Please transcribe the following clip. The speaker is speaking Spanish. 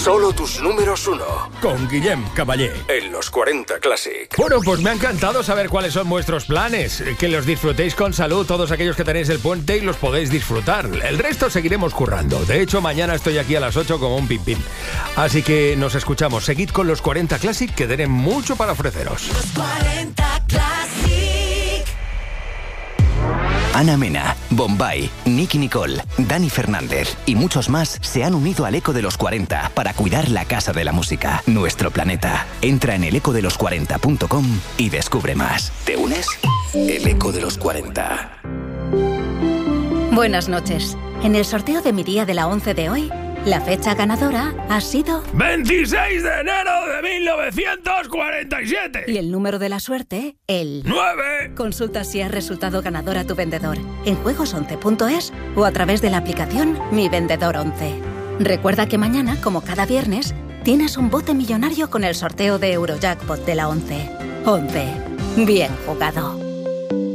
Solo tus números 1. Con Guillem Caballé. En los 40 Classic. Bueno, pues me ha encantado saber cuáles son vuestros planes. Que los disfrutéis con salud, todos aquellos que tenéis el puente, y los podéis disfrutar. El resto seguiremos currando. De hecho, mañana estoy aquí a las 8 como un pim pim. Así que nos escuchamos. Seguid con los 40 Classic, que tienen mucho para ofreceros. Los 40 Classic. Ana Mena, Bombay, Nicky Nicole, Dani Fernández y muchos más se han unido al Eco de los 40 para cuidar la casa de la música, nuestro planeta. Entra en elecodelos40.com y descubre más. ¿Te unes? El Eco de los 40. Buenas noches. En el sorteo de mi día de la 11 de hoy, la fecha ganadora ha sido 26 de enero de 1947. Y el número de la suerte, el 9. Consulta si has resultado ganador a tu vendedor en juegos11.es o a través de la aplicación Mi Vendedor 11. Recuerda que mañana, como cada viernes, tienes un bote millonario con el sorteo de Eurojackpot de la 11. 11. Bien jugado.